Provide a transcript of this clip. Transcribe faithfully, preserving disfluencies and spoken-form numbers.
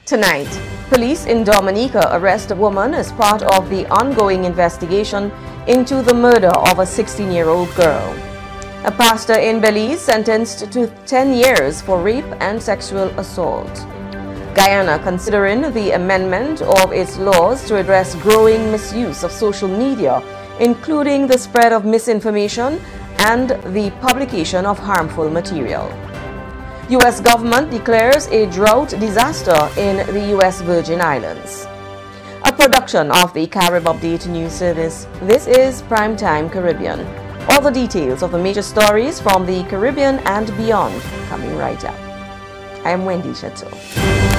Tonight, police in Dominica arrest a woman as part of the ongoing investigation into the murder of a sixteen-year-old girl. A pastor in Belize sentenced to ten years for rape and sexual assault. Guyana considering the amendment of its laws to address growing misuse of social media, including the spread of misinformation and the publication of harmful material. U S government declares a drought disaster in the U S Virgin Islands. A production of the Carib Update News Service. This is Primetime Caribbean. All the details of the major stories from the Caribbean and beyond coming right up. I am Wendy Chateau.